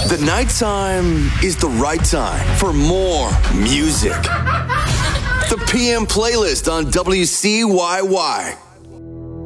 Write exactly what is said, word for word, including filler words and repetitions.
The nighttime is the right time for more music. The P M playlist on W C Y Y.